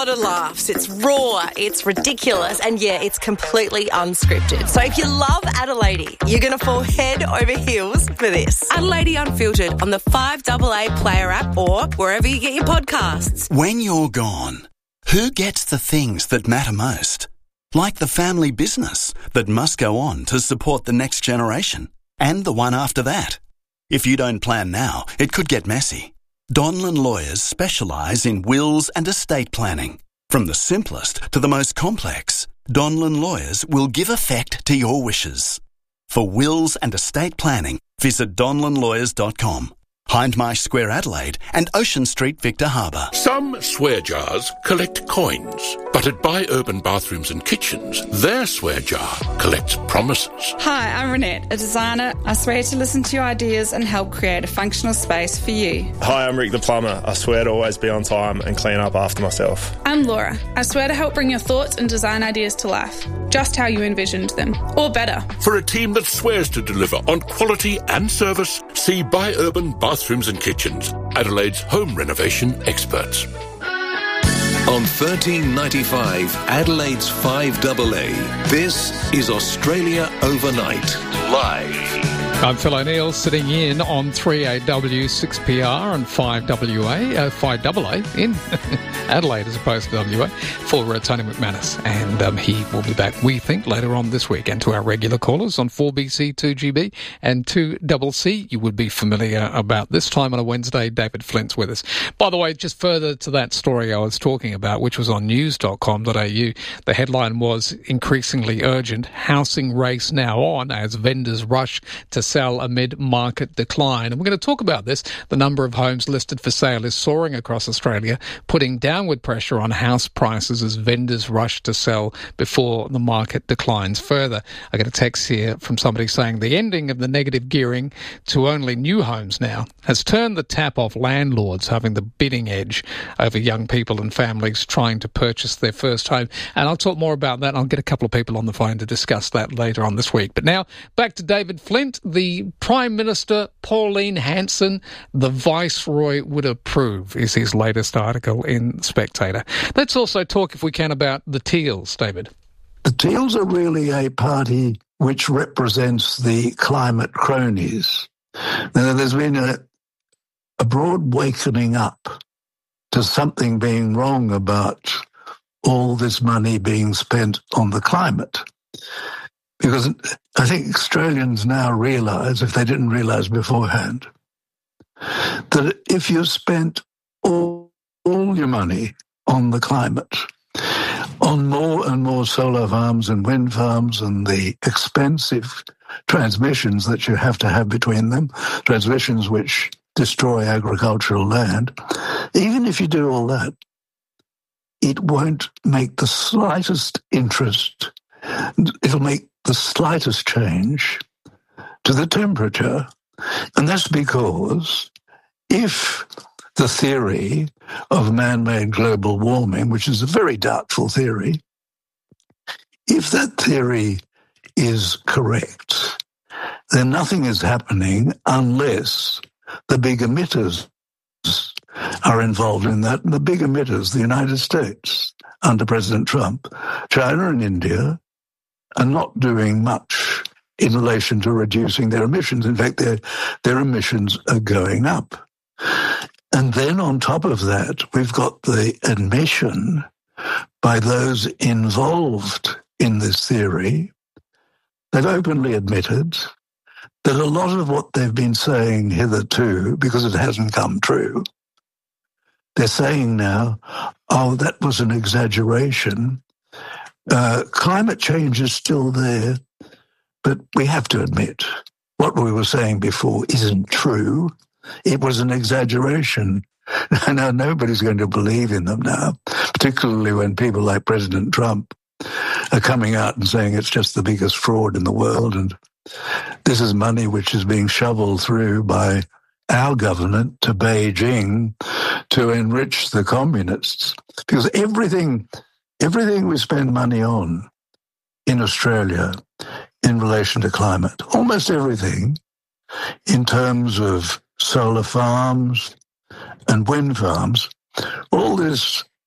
lot of laughs. It's raw, it's ridiculous, and yeah, it's completely unscripted. So if you love Adelaide, you're going to fall head over heels for this. Adelaide Unfiltered on the 5AA Player app or wherever you get your podcasts. When you're gone, who gets the things that matter most? Like the family business that must go on to support the next generation and the one after that. If you don't plan now, it could get messy. Donlan Lawyers specialise in wills and estate planning. From the simplest to the most complex, Donlan Lawyers will give effect to your wishes. For wills and estate planning, visit donlanlawyers.com. Hindmarsh Square, Adelaide, and Ocean Street, Victor Harbour. Some swear jars collect coins, but at Buy Urban Bathrooms and Kitchens, their swear jar collects promises. Hi, I'm Renette, a designer. I swear to listen to your ideas and help create a functional space for you. Hi, I'm Rick the plumber. I swear to always be on time and clean up after myself. I'm Laura. I swear to help bring your thoughts and design ideas to life, just how you envisioned them, or better. For a team that swears to deliver on quality and service, see Buy Urban Bathrooms and Kitchens, Adelaide's home renovation experts. On 1395, Adelaide's 5AA, this is Australia Overnight, live. I'm Phil O'Neill, sitting in on 3AW, 6PR and 5AA in Adelaide as opposed to WA for Tony McManus. And he will be back, we think, later on this week. And to our regular callers on 4BC, 2GB and 2CC, you would be familiar about this time on a Wednesday. David Flint's with us. By the way, just further to that story I was talking about, which was on news.com.au, the headline was increasingly urgent, housing race now on as vendors rush to sell amid market decline. And we're going to talk about this. The number of homes listed for sale is soaring across Australia, putting downward pressure on house prices as vendors rush to sell before the market declines further. I get a text here from somebody saying the ending of the negative gearing to only new homes now has turned the tap off landlords having the bidding edge over young people and families trying to purchase their first home. And I'll talk more about that. I'll get a couple of people on the phone to discuss that later on this week. But now back to David Flint. The Prime Minister, Pauline Hanson, the Viceroy would approve, is his latest article in Spectator. Let's also talk, if we can, about the Teals, David. The Teals are really a party which represents the climate cronies. Now, there's been a broad wakening up to something being wrong about all this money being spent on the climate. Because I think Australians now realise, if they didn't realise beforehand, that if you spent all your money on the climate, on more and more solar farms and wind farms and the expensive transmissions that you have to have between them, transmissions which destroy agricultural land, even if you do all that, it won't make the slightest interest. It'll make the slightest change to the temperature. And that's because if the theory of man-made global warming, which is a very doubtful theory, if that theory is correct, then nothing is happening unless the big emitters are involved in that. And the big emitters, the United States, under President Trump, China and India, are not doing much in relation to reducing their emissions. In fact, their emissions are going up. And then on top of that, we've got the admission by those involved in this theory. They've openly admitted that a lot of what they've been saying hitherto, because it hasn't come true, they're saying now, oh, that was an exaggeration. Climate change is still there, but we have to admit what we were saying before isn't true. It was an exaggeration. Now, nobody's going to believe in them now, particularly when people like President Trump are coming out and saying it's just the biggest fraud in the world and this is money which is being shoveled through by our government to Beijing to enrich the communists. Because everything we spend money on in Australia in relation to climate, almost everything in terms of solar farms and wind farms, all this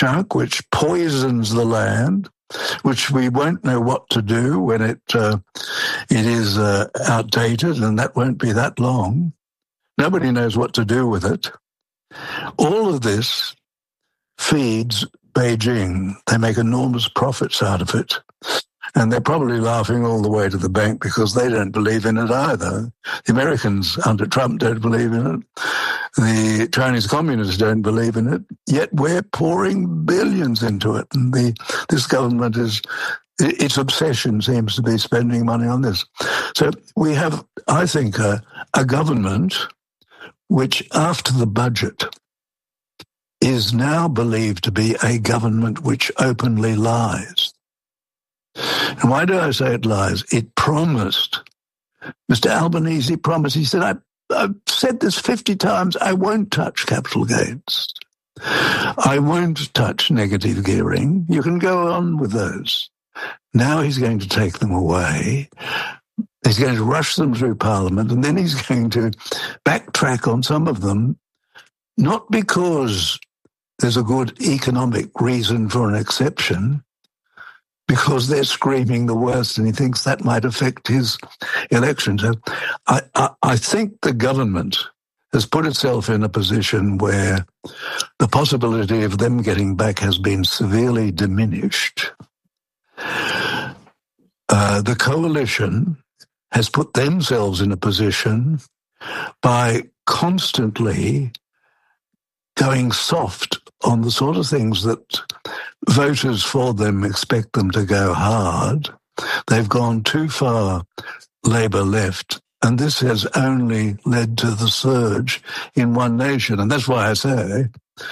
junk which poisons the land, which we won't know what to do when it is outdated, and that won't be that long. Nobody knows what to do with it. All of this feeds Beijing. They make enormous profits out of it. And they're probably laughing all the way to the bank because they don't believe in it either. The Americans under Trump don't believe in it. The Chinese communists don't believe in it. Yet we're pouring billions into it. And this government its obsession seems to be spending money on this. So we have, I think, a government which, after the budget, is now believed to be a government which openly lies. And why do I say it lies? It promised. Mr. Albanese promised. He said, I've said this 50 times, I won't touch capital gains. I won't touch negative gearing. You can go on with those. Now he's going to take them away. He's going to rush them through Parliament, and then he's going to backtrack on some of them, not because there's a good economic reason for an exception, because they're screaming the worst and he thinks that might affect his election. So I think the government has put itself in a position where the possibility of them getting back has been severely diminished. The coalition has put themselves in a position by constantly going soft on the sort of things that voters for them expect them to go hard. They've gone too far Labour left, and this has only led to the surge in One Nation. And that's why I say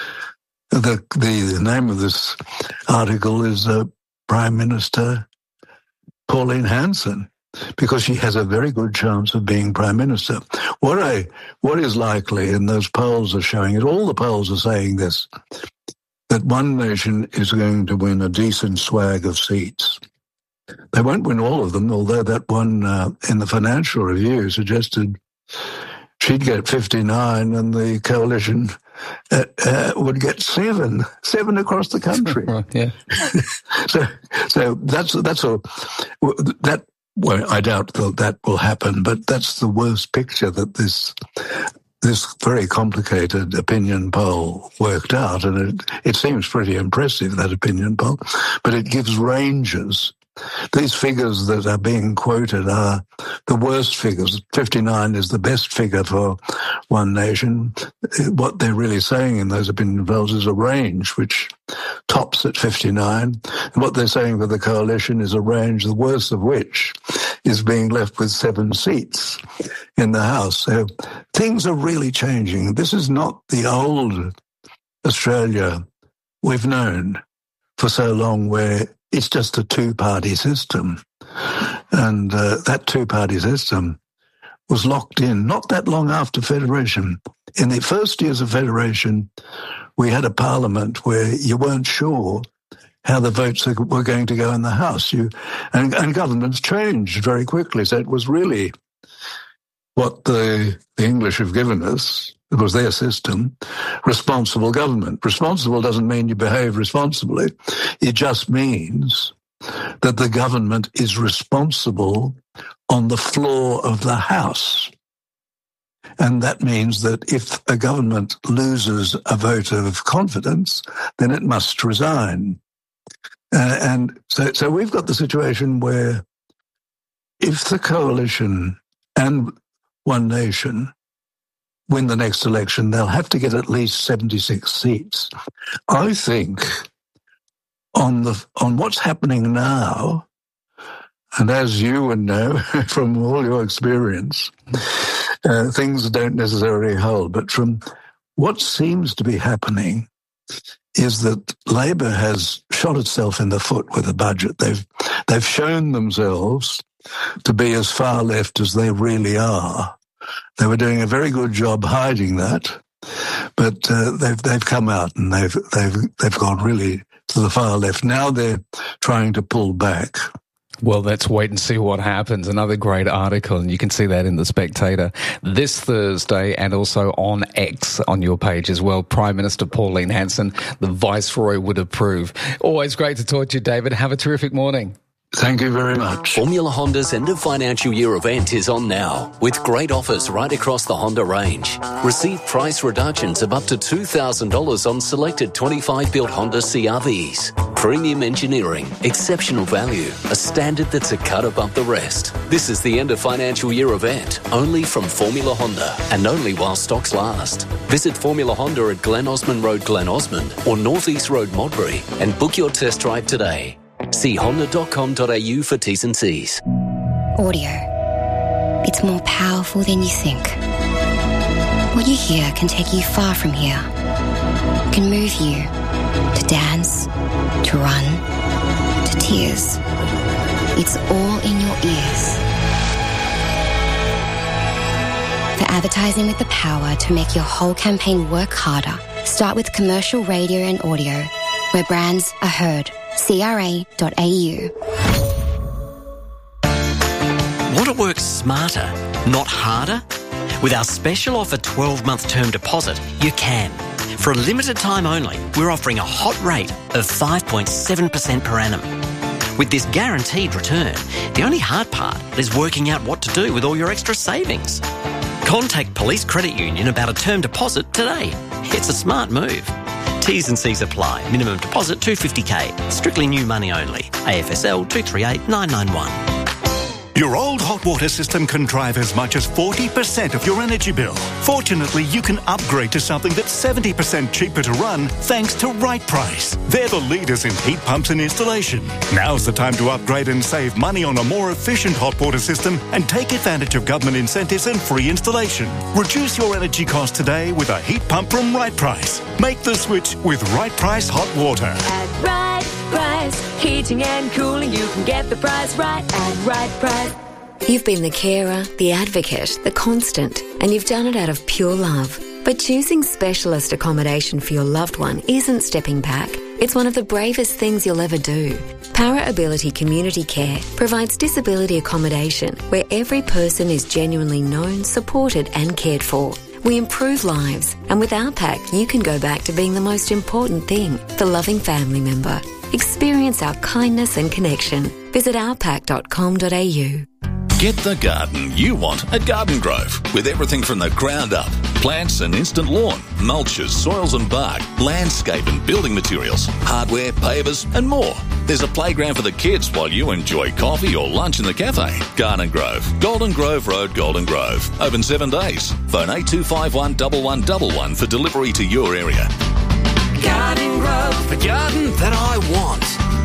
the name of this article is Prime Minister Pauline Hanson, because she has a very good chance of being Prime Minister. What is likely, and those polls are showing it, all the polls are saying this, that One Nation is going to win a decent swag of seats. They won't win all of them, although that one in the Financial Review suggested she'd get 59 and the coalition would get seven across the country. Yeah. so that's all. Well, I doubt that will happen, but that's the worst picture that this very complicated opinion poll worked out, and it seems pretty impressive, that opinion poll, but it gives ranges. These figures that are being quoted are the worst figures. 59 is the best figure for One Nation. What they're really saying in those opinion polls is a range which tops at 59. And what they're saying for the coalition is a range, the worst of which is being left with 7 seats in the House. So things are really changing. This is not the old Australia we've known for so long, where it's just a two-party system. And that two-party system was locked in not that long after Federation. In the first years of Federation, we had a parliament where you weren't sure how the votes were going to go in the House. And governments changed very quickly. So it was really what the English have given us. It was their system, responsible government. Responsible doesn't mean you behave responsibly. It just means that the government is responsible on the floor of the House. And that means that if a government loses a vote of confidence, then it must resign. And so we've got the situation where if the coalition and One Nation win the next election, they'll have to get at least 76 seats. I think on what's happening now, and as you would know from all your experience, things don't necessarily hold, but from what seems to be happening is that Labor has shot itself in the foot with the budget. They've shown themselves to be as far left as they really are. They were doing a very good job hiding that, but they've come out and they've gone really to the far left. Now they're trying to pull back. Well, let's wait and see what happens. Another great article, and you can see that in The Spectator this Thursday, and also on X on your page as well. Prime Minister Pauline Hanson, the Viceroy would approve. Always great to talk to you, David. Have a terrific morning. Thank you very much. Formula Honda's end of financial year event is on now, with great offers right across the Honda range. Receive price reductions of up to $2,000 on selected 25-built Honda CR-Vs. Premium engineering, exceptional value, a standard that's a cut above the rest. This is the end of financial year event, only from Formula Honda, and only while stocks last. Visit Formula Honda at Glen Osmond Road, Glen Osmond, or North East Road, Modbury, and book your test drive today. See honda.com.au for T's and C's. Audio. It's more powerful than you think. What you hear can take you far from here. Can move you to dance, to run, to tears. It's all in your ears. For advertising with the power to make your whole campaign work harder, start with commercial radio and audio, where brands are heard. CRA.au. Want to work smarter, not harder? With our special offer 12-month term deposit, you can. For a limited time only, we're offering a hot rate of 5.7% per annum. With this guaranteed return, the only hard part is working out what to do with all your extra savings. Contact Police Credit Union about a term deposit today. It's a smart move. T's and C's apply. Minimum deposit $250K. Strictly new money only. AFSL 238991. Your old hot water system can drive as much as 40% of your energy bill. Fortunately, you can upgrade to something that's 70% cheaper to run thanks to Right Price. They're the leaders in heat pumps and installation. Now's the time to upgrade and save money on a more efficient hot water system and take advantage of government incentives and free installation. Reduce your energy costs today with a heat pump from Right Price. Make the switch with Right Price Hot Water. At Right Price, heating and cooling, you can get the price right at Right Price. You've been the carer, the advocate, the constant, and you've done it out of pure love. But choosing specialist accommodation for your loved one isn't stepping back. It's one of the bravest things you'll ever do. Para Ability Community Care provides disability accommodation where every person is genuinely known, supported and cared for. We improve lives, and with our pack, you can go back to being the most important thing, the loving family member. Experience our kindness and connection. Visit ourpack.com.au. Get the garden you want at Garden Grove, with everything from the ground up. Plants and instant lawn, mulches, soils and bark, landscape and building materials, hardware, pavers and more. There's a playground for the kids while you enjoy coffee or lunch in the cafe. Garden Grove, Golden Grove Road, Golden Grove. Open 7 days. Phone 8251 1111 for delivery to your area. Garden Grove, the garden that I want.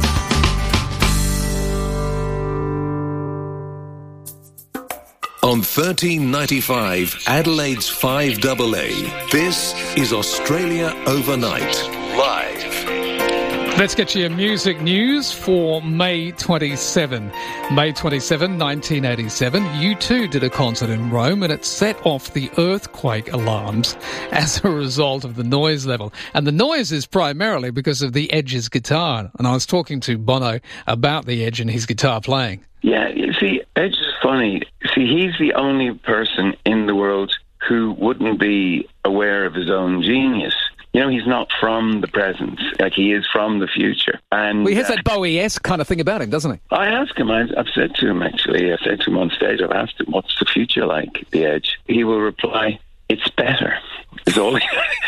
On 1395 Adelaide's 5AA, this is Australia Overnight, live. Let's get you music news for May 27. May 27, 1987, U2 did a concert in Rome and it set off the earthquake alarms as a result of the noise level. And the noise is primarily because of the Edge's guitar. And I was talking to Bono about the Edge and his guitar playing. Yeah, you see, Edge is funny. See, he's the only person in the world who wouldn't be aware of his own genius. You know, he's not from the present, like he is from the future. And well, he has that Bowie-esque kind of thing about him, doesn't he? I asked him, I've said to him, actually, I said to him on stage, I've asked him, what's the future like, the Edge? He will reply, it's better. That's all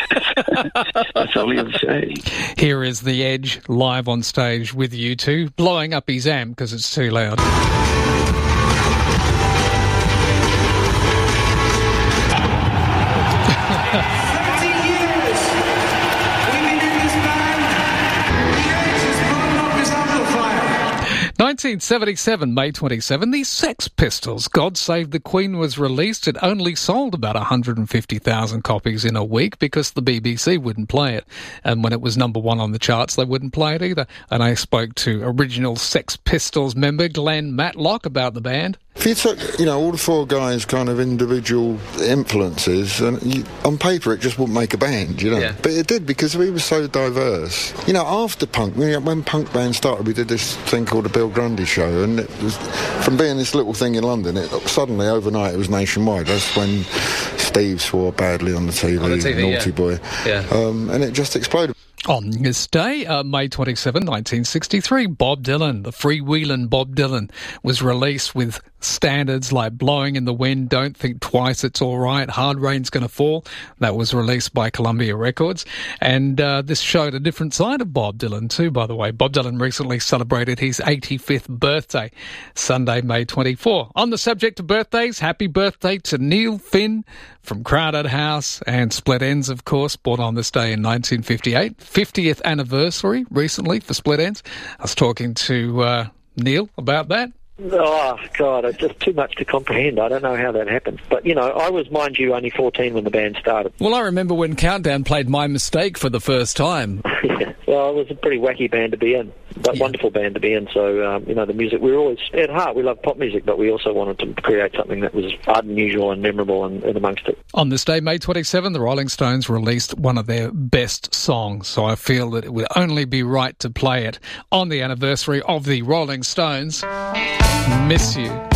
he'll say. Here is the Edge live on stage with U2, blowing up his amp because it's too loud. Years. We've been in this band. The Edge has blown up his amplifier. 1977, May 27, the Sex Pistols' God Save the Queen was released. It only sold about 150,000 copies in a week because the BBC wouldn't play it. And when it was number one on the charts, they wouldn't play it either. And I spoke to original Sex Pistols member Glenn Matlock about the band. If you took, all the four guys' kind of individual influences, and on paper it just wouldn't make a band, Yeah. But it did, because we were so diverse. After punk, when punk bands started, we did this thing called the Bill Grundy Show, and it was, from being this little thing in London, suddenly overnight it was nationwide. That's when Steve swore badly on the TV, Naughty Boy. Yeah. And it just exploded. On this day, May 27, 1963, Bob Dylan, the freewheelin' Bob Dylan, was released with standards like Blowing in the Wind, Don't Think Twice, It's All Right, Hard Rain's Gonna Fall. That was released by Columbia Records. And this showed a different side of Bob Dylan too, by the way. Bob Dylan recently celebrated his 85th birthday, Sunday, May 24. On the subject of birthdays, happy birthday to Neil Finn from Crowded House and Split Enz, of course, born on this day in 1958. 50th anniversary recently for Split Enz. I was talking to Neil about that. Oh, God, it's just too much to comprehend. I don't know how that happened. But, I was, mind you, only 14 when the band started. Well, I remember when Countdown played My Mistake for the first time. Well, it was a pretty wacky band to be in, but wonderful band to be in. So, the music, we were always, at heart, we love pop music, but we also wanted to create something that was unusual and memorable and amongst it. On this day, May 27, the Rolling Stones released one of their best songs, so I feel that it would only be right to play it on the anniversary of the Rolling Stones. Miss You.